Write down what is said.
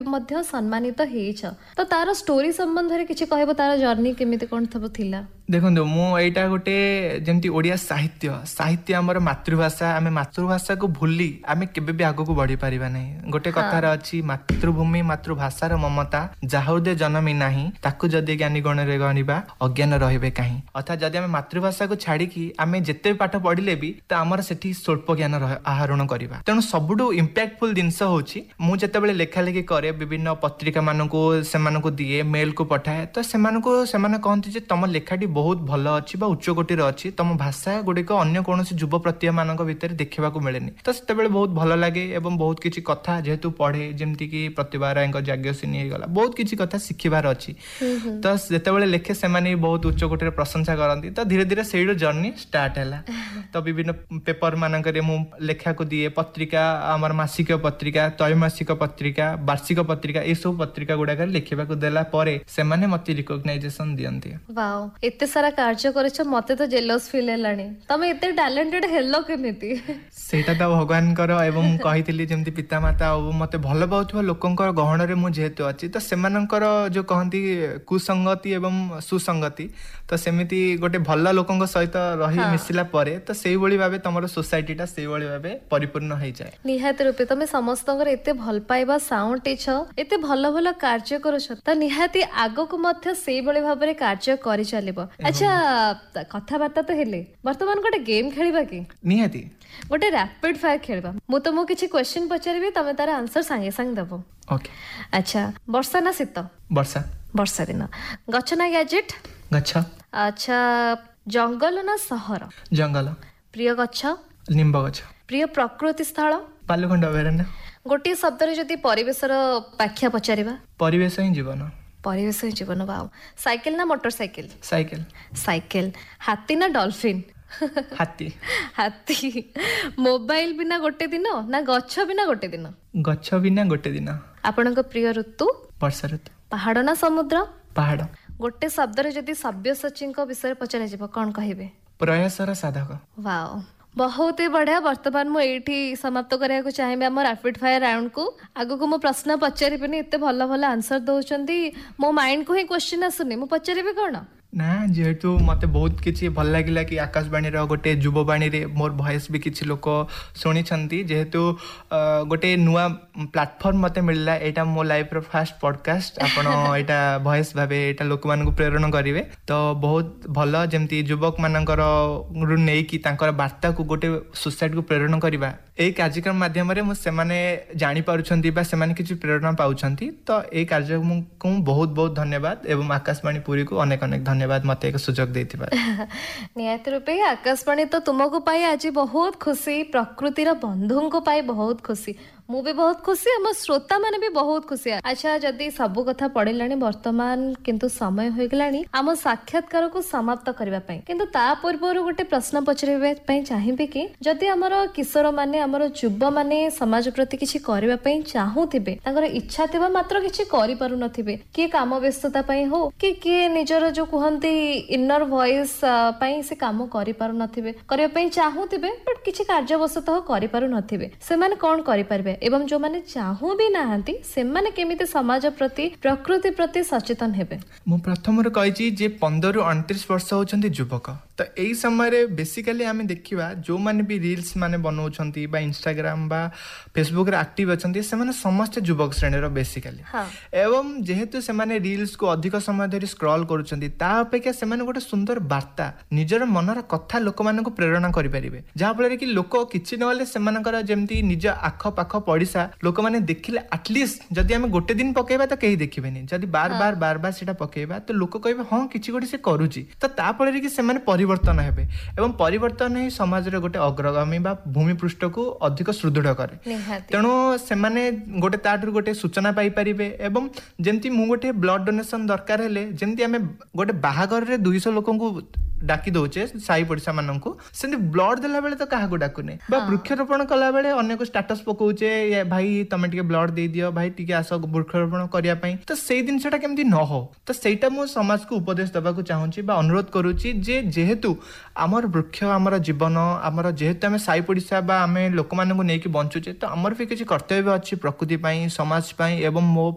ମଧ୍ୟ ସମ୍ମାନିତ ହେଇଛ ତ ତାର ଷ୍ଟୋରି ସମ୍ବନ୍ଧରେ କିଛି କହିବ ତାର ଜର୍ଣ୍ଣି କେମିତି କଣ ସବୁ ଥିଲା? ଦେଖନ୍ତୁ ମୁଁ ଏଇଟା ଗୋଟେ ଯେମିତି ଓଡ଼ିଆ ସାହିତ୍ୟ ଆମର ମାତୃଭାଷା ଆମେ ମାତୃଭାଷାକୁ ଭୁଲି ଆମେ କେବେ ବି ଆଗକୁ ବଢି ପାରିବା ନାହିଁ। ଗୋଟେ କଥାରେ ଅଛି ମାତୃଭୂମି ମାତୃଭାଷାର ମମତା ଯାହା ହୃଦେ ଜନମି ନାହିଁ ତାକୁ ଯଦି ଜ୍ଞାନୀ ଗଣରେ ଗଣିବା ଅଜ୍ଞାନ ରହିବେ କାହିଁ। ଅର୍ଥାତ୍ ଯଦି ଆମେ ମାତୃଭାଷାକୁ ଛାଡିକି ଆମେ ଯେତେ ପାଠ ପଢିଲେ ବି ତ ଆମର ସେଠି ସ୍ୱଳ୍ପ ଜ୍ଞାନ ଆହରଣ କରିବା। ତେଣୁ ସବୁଠୁ ଇମ୍ପାକ୍ଟଫୁଲ ଜିନିଷ ହଉଛି ମୁଁ ଯେତେବେଳେ ଲେଖାଲେଖି କରେ ବିଭିନ୍ନ ପତ୍ରିକା ମାନଙ୍କୁ ସେମାନଙ୍କୁ ଦିଏ ମେଲକୁ ପଠାଏ ତ ସେମାନେ କହନ୍ତି ଯେ ତମ ଲେଖାଟି ବହୁତ ଭଲ ଅଛି ବା ଉଚ୍ଚ କୋଟିର ଅଛି ତମ ଭାଷା ଗୁଡିକ ଅନ୍ୟ କୌଣସି ଯୁବ ପ୍ରତିଭା ମାନଙ୍କ ଭିତରେ ଦେଖିବାକୁ ମିଳେନି। ତ ସେତେବେଳେ ବହୁତ ଭଲ ଲାଗେ ଏବଂ ବହୁତ କିଛି କଥା ଯେହେତୁ ପଢେ ଯେମିତିକି ପ୍ରତିଭା ରାୟଙ୍କ ଯାଜ୍ଞସିନୀ ହେଇଗଲା ବହୁତ କିଛି କଥା ଶିଖିବାର ଅଛି। ତ ଯେତେବେଳେ ଲେଖେ ସେମାନେ ବହୁତ ଉଚ୍ଚ କୋଟିର ପ୍ରଶଂସା କରନ୍ତି ତ ଧୀରେ ଧୀରେ ସେଇଠୁ ଜର୍ଣ୍ଣି ଷ୍ଟାର୍ଟ ହେଲା। ତ ବିଭିନ୍ନ ପେପର ମାନଙ୍କରେ ମୁଁ ଲେଖାକୁ ଦିଏ ପତ୍ରିକା ଆମର ମାସିକ ପତ୍ରିକା ତ୍ରୈମାସିକ ପତ୍ରିକା ବାର୍ଷିକ ପତ୍ରିକା ଏସବୁ ପତ୍ରିକା ଗୁଡାକରେ ଲେଖିବାକୁ ଦେଲା ପରେ ସେମାନେ ମତେ ରିକଗ୍ନାଇଜେସନ ଦିଅନ୍ତି। ୱାଓ ଏତେ ସାରା କାର୍ଯ୍ୟ କରିଛ ମତେ ତ ଜେଲସ୍ ଫିଲ୍ ହେଲାଣି। ତମେ ଏତେ ଟ୍ୟାଲେଣ୍ଟେଡ ହେଲ କେମିତି? ସେଇଟା ତ ଭଗବାନଙ୍କର ଏବଂ ମୁଁ କହିଥିଲି ଯେମିତି ପିତାମାତା ଆଉ ମତେ ଭଲ ପାଉଥିବା ଲୋକଙ୍କର ଗହଣରେ ମୁଁ ଯେହେତୁ ଅଛି ତ ସେମାନଙ୍କର ଯୋଉ କହନ୍ତି କୁସଙ୍ଗତି ଏବଂ ସୁସଙ୍ଗତି ତ ସେମିତି ଗୋଟେ ଭଲ ଲୋକଙ୍କ ସହିତ ରହି ମିଶିଲା ପରେ ତ ସେଇଭଳି ଭାବେ ତମର ସୋସାଇଟିଟା ସେଇଭଳି ଭାବେ ପରିପୂର୍ଣ୍ଣ ହେଇଯାଏ। ନିହାତି ରୂପେ ତମେ ସମସ୍ତଙ୍କର ଏତେ ଭଲ ପାଇବା ସାଉଁଟିଛ ଏତେ ଭଲ ଭଲ କାର୍ଯ୍ୟ କରୁଛ ତ ନିହାତି ଆଗକୁ ମଧ୍ୟ ସେଇଭଳି ଭାବରେ କାର୍ଯ୍ୟ କରିଚାଲିବ। ଆଚ୍ଛା କଥାବାର୍ତ୍ତା ତ ହେଲେ ବର୍ତ୍ତମାନ ଗୋଟେ ଗେମ୍ ଖେଳିବା କି? ନିହାତି ଗୋଟେ ରାପିଡ ଫାୟାର ଖେଳିବା। ମୁଁ ତମକୁ କିଛି କ୍ୱେଶ୍ଚନ ପଚାରିବି ତମେ ତାର ଆନ୍ସର ସାଙ୍ଗେ ସାଙ୍ଗେ ଦବ। ଓକେ। ଆଚ୍ଛା ବର୍ଷା ନା ଶୀତ? ବର୍ଷା। ବର୍ଷା ଦିନ। ଗଛ ନା ଗ୍ୟାଜେଟ? ଗଛ। ଆଚ୍ଛା ଜଙ୍ଗଲ ନା ସହର? ଜଙ୍ଗଲ। ପ୍ରିୟ ଗଛ? ନିମ୍ବ ଗଛ। ପ୍ରିୟ ପ୍ରକୃତି ସ୍ଥଳ? ବାଲୁଖଣ୍ଡ ଅଭୟାରଣ୍ୟ। ଗୋଟିଏ ଶବ୍ଦରେ ଯଦି ପରିବେଶର ବ୍ୟାଖ୍ୟା ପଚାରିବା? ପରିବେଶ ହିଁ ଜୀବନ। ପରିବେଶ ହିଁ ଜୀବନ। ବାଉ। ସାଇକେଲ ନା ମୋଟର ସାଇକେଲ? ସାଇକେଲ। ସାଇକେଲ। ହାତୀ ନା ଡଲଫିନ? ହାତୀ। ହାତୀ। ମୋବାଇଲ ବିନା ଗୋଟେ ଦିନ ନା ଗଛ ବିନା ଗୋଟେ ଦିନ? ଗଛ ବିନା ଗୋଟେ ଦିନ। ଆପଣଙ୍କ ପ୍ରିୟ ଋତୁ? ବର୍ଷା ଋତୁ। ପାହାଡ ନା ସମୁଦ୍ର? ପାହାଡ। ଗୋଟେ ଶବ୍ଦରେ ଯଦି ସବ୍ୟସାଚୀଙ୍କ ବିଷୟରେ ପଚରାଯିବ କଣ କହିବେ? ପ୍ରୟାସର ସାଧକ। ୱାଓ ବହୁତ ହି ବଢିଆ। ବର୍ତ୍ତମାନ ମୁଁ ଏଇଠି ସମାପ୍ତ କରିବାକୁ ଚାହିଁବି ଆମ ରାପିଡ ଫାୟାର ରାଉଣ୍ଡକୁ। ଆଗକୁ ମୁଁ ପ୍ରଶ୍ନ ପଚାରିବିନି ଏତେ ଭଲ ଭଲ ଆନ୍ସର ଦଉଛନ୍ତି ମୋ ମାଇଣ୍ଡକୁ ହିଁ କ୍ୱେଶ୍ଚିନ୍ ଆସୁନି ମୁଁ ପଚାରିବି କଣ? ନା ଯେହେତୁ ମତେ ବହୁତ କିଛି ଭଲ ଲାଗିଲା କି ଆକାଶବାଣୀର ଗୋଟେ ଯୁବବାଣୀରେ ମୋର ଭଏସ ବି କିଛି ଲୋକ ଶୁଣିଛନ୍ତି ଯେହେତୁ ଗୋଟେ ନୂଆ ପ୍ଲାଟଫର୍ମ ମତେ ମିଳିଲା। ଏଇଟା ମୋ ଲାଇଫର ଫାଷ୍ଟ ପଡକାଷ୍ଟ। ଆପଣ ଏଇଟା ଭଏସ ଭାବେ ଏଇଟା ଲୋକମାନଙ୍କୁ ପ୍ରେରଣ କରିବେ ତ ବହୁତ ଭଲ। ଯେମିତି ଯୁବକ ମାନଙ୍କର ନେଇକି ତାଙ୍କର ବାର୍ତ୍ତାକୁ ଗୋଟେ ସୋସାଇଟିକୁ ପ୍ରେରଣ କରିବା ଏଇ କାର୍ଯ୍ୟକ୍ରମ ମାଧ୍ୟମରେ ମୁଁ ସେମାନେ ଜାଣିପାରୁଛନ୍ତି ବା ସେମାନେ କିଛି ପ୍ରେରଣା ପାଉଛନ୍ତି ତ ଏଇ କାର୍ଯ୍ୟକ୍ରମକୁ ବହୁତ ବହୁତ ଧନ୍ୟବାଦ ଏବଂ ଆକାଶବାଣୀ ପୁରୀକୁ ଅନେକ ଅନେକ ଧନ୍ୟବାଦ ମତେ ଏକ ସୁଯୋଗ ଦେଇଥିବାରୁ। ନିହାତି ରୂପେ ଆକାଶବାଣୀ ତ ତୁମକୁ ପାଇ ଆଜି ବହୁତ ଖୁସି ପ୍ରକୃତିର ବନ୍ଧୁଙ୍କ ପାଇଁ ବହୁତ ଖୁସି ମୁଁ ବି ବହୁତ ଖୁସି ଆମ ଶ୍ରୋତା ମାନେ ବି ବହୁତ ଖୁସି। ଆଚ୍ଛା ଯଦି ସବୁ କଥା ପଡିଲାଣି ବର୍ତ୍ତମାନ କିନ୍ତୁ ସମୟ ହୋଇଗଲାଣି ଆମ ସାକ୍ଷାତକାରକୁ ସମାପ୍ତ କରିବା ପାଇଁ କିନ୍ତୁ ତା ପୂର୍ବରୁ ଗୋଟେ ପ୍ରଶ୍ନ ପଚାରିବା ପାଇଁ ଚାହିଁବି କି ଯଦି ଆମର କିଶୋର ମାନେ ଆମର ଯୁବ ମାନେ ସମାଜ ପ୍ରତି କିଛି କରିବା ପାଇଁ ଚାହୁଁଥିବେ ତାଙ୍କର ଇଚ୍ଛା ଥିବା ମାତ୍ର କିଛି କରିପାରୁନଥିବେ କିଏ କାମ ବ୍ୟସ୍ତତା ପାଇଁ ହଉ କି କିଏ ନିଜର ଯୋଉ କୁହନ୍ତି ଇନର ଭଏସ ପାଇଁ ସେ କାମ କରିପାରୁନଥିବେ କରିବା ପାଇଁ ଚାହୁଁଥିବେ ବଟ୍ କିଛି କାର୍ଯ୍ୟବଶତଃ କରିପାରୁନଥିବେ ସେମାନେ କଣ କରିପାରିବେ ଏବଂ ଯୋଉମାନେ ଚାହୁ ବି ନାହାନ୍ତି ସେମାନେ କେମିତି ସମାଜ ପ୍ରତି ପ୍ରକୃତି ପ୍ରତି ସଚେତନ ହେବେ? ମୁଁ ପ୍ରଥମରୁ କହିଛି ଯେ 15ରୁ 29 ବର୍ଷ ହଉଛନ୍ତି ଯୁବକ ତ ଏଇ ସମୟରେ ବେସିକାଲି ଆମେ ଦେଖିବା ଯୋଉମାନେ ବି ରିଲ୍ସ ମାନେ ବନଉଛନ୍ତି ବା ଇନଷ୍ଟାଗ୍ରାମ ବା ଫେସବୁକରେ ଆକ୍ଟିଭ ଅଛନ୍ତି ସେମାନେ ସମସ୍ତେ ଯୁବକ ଶ୍ରେଣୀର ବେସିକାଲି ଏବଂ ଯେହେତୁ ସେମାନେ ରିଲ୍ସକୁ ଅଧିକ ସମୟ ଧରି ସ୍କ୍ରଲ କରୁଛନ୍ତି ତା ଅପେକ୍ଷା ସେମାନେ ଗୋଟେ ସୁନ୍ଦର ବାର୍ତ୍ତା ନିଜର ମନର କଥା ଲୋକମାନଙ୍କୁ ପ୍ରେରଣା କରିପାରିବେ ଯାହାଫଳରେ କି ଲୋକ କିଛି ନହେଲେ ସେମାନଙ୍କର ଯେମିତି ନିଜ ଆଖପାଖ ପଡିଶା ଲୋକମାନେ ଦେଖିଲେ ଆଟଲିଷ୍ଟ ଯଦି ଆମେ ଗୋଟେ ଦିନ ପକେଇବା ତ କେହି ଦେଖିବେନି ଯଦି ବାର ବାର ସେଟା ପକେଇବା ତ ଲୋକ କହିବେ ହଁ କିଛି ଗୋଟେ ସେ କରୁଛି ତ ତା ଫଳରେ କି ସେମାନେ ପରିବର୍ତ୍ତନ ହେବେ ଏବଂ ପରିବର୍ତ୍ତନ ହିଁ ସମାଜରେ ଗୋଟେ ଅଗ୍ରଗାମୀ ବା ଭୂମି ପୃଷ୍ଠକୁ ଅଧିକ ସୁଦୃଢ କରେ। ତେଣୁ ସେମାନେ ଗୋଟେ ତାଠାରୁ ଗୋଟେ ସୂଚନା ପାଇପାରିବେ ଏବଂ ଯେମିତି ମୁଁ ଗୋଟେ ବ୍ଲଡ ଡୋନେସନ ଦରକାର ହେଲେ ଯେମିତି ଆମେ ଗୋଟେ ବାହାଘରରେ 200 ଲୋକଙ୍କୁ ଡାକି ଦଉଛେ ସାହି ପଡିଶା ମାନଙ୍କୁ ସେମିତି ବ୍ଲଡ ଦେଲା ବେଳେ ତ କାହାକୁ ଡାକୁନେ ବା ବୃକ୍ଷରୋପଣ କଲା ବେଳେ ଅନ୍ୟକୁ ଷ୍ଟାଟସ ପକଉଛେ ଭାଇ ତମେ ଟିକେ ବ୍ଲଡ ଦେଇଦିଅ ଭାଇ ଟିକେ ଆସ ବୃକ୍ଷରୋପଣ କରିବା ପାଇଁ ତ ସେଇ ଜିନିଷଟା କେମିତି ନ ହଉ ତ ସେଇଟା ମୁଁ ସମାଜକୁ ଉପଦେଶ ଦେବାକୁ ଚାହୁଁଛି ବା ଅନୁରୋଧ କରୁଛି ଯେ ଯେହେତୁ ଆମର ବୃକ୍ଷ ଆମର ଜୀବନ ଆମର ଯେହେତୁ ଆମେ ସାହି ପଡିଶା ବା ଆମେ ଲୋକମାନଙ୍କୁ ନେଇକି ବଞ୍ଚୁଛେ ତ ଆମର ବି କିଛି କର୍ତ୍ତବ୍ୟ ଅଛି ପ୍ରକୃତି ପାଇଁ ସମାଜ ପାଇଁ ଏବଂ ମୋ